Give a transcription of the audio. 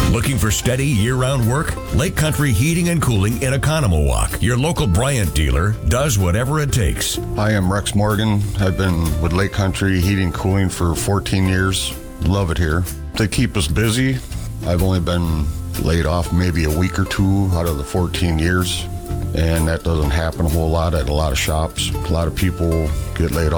Looking for steady year-round work? Lake Country Heating and Cooling in Oconomowoc, your local Bryant dealer, does whatever it takes. Hi, I'm Rex Morgan. I've been with Lake Country Heating and Cooling for 14 years. Love it here. They keep us busy. I've only been laid off maybe a week or two out of the 14 years, and that doesn't happen a whole lot at a lot of shops. A lot of people get laid off